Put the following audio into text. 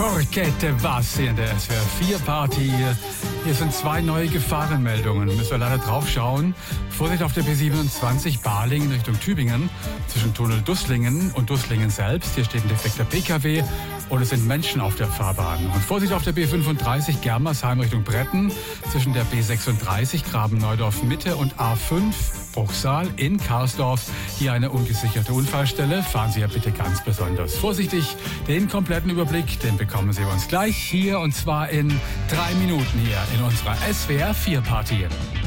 Porkette was in der SWR 4 Party. Hier sind 2 neue Gefahrenmeldungen. Müssen wir leider drauf schauen. Vorsicht auf der B27 Balingen Richtung Tübingen. Zwischen Tunnel Dusslingen und Dusslingen selbst. Hier steht ein defekter PKW und es sind Menschen auf der Fahrbahn. Und Vorsicht auf der B35 Germersheim Richtung Bretten. Zwischen der B36 Graben-Neudorf Mitte und A5 Bruchsal in Karsdorf. Hier eine ungesicherte Unfallstelle. Fahren Sie ja bitte ganz besonders vorsichtig. Den kompletten Überblick, den bekommen Sie uns gleich hier und zwar in 3 Minuten hier in unserer SWR 4 Party.